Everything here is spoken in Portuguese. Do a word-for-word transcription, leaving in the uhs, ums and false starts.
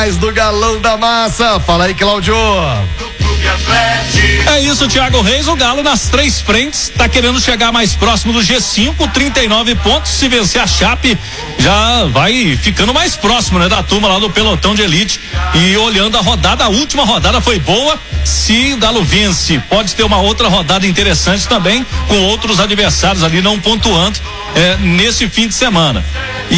finais do Galão da Massa. Fala aí, Cláudio. É isso, Thiago Reis. O Galo nas três frentes tá querendo chegar mais próximo do G cinco, trinta e nove pontos. Se vencer a Chape, já vai ficando mais próximo, né, da turma lá do pelotão de elite. E olhando a rodada, a última rodada foi boa. Se o Galo vence, pode ter uma outra rodada interessante também, com outros adversários ali não pontuando é, nesse fim de semana.